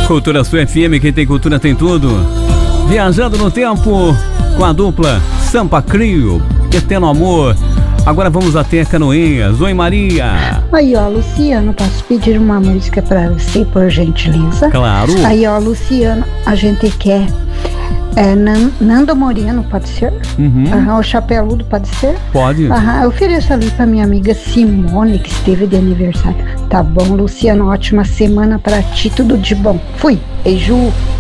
Cultura Sul FM, quem tem cultura tem tudo. Viajando no tempo com a dupla Sampa Crio, Eterno Amor. Agora vamos até Canoinhas. Oi, Maria. Aí, ó, Luciano, posso pedir uma música pra você, por gentileza? Claro. Aí, ó, Luciano, a gente quer Nando Moreno, pode ser? O Chapeludo, pode ser? Pode. Eu ofereço ali pra minha amiga Simone, que esteve de aniversário. Tá bom, Luciano, ótima semana pra ti, tudo de bom. Fui, beijo.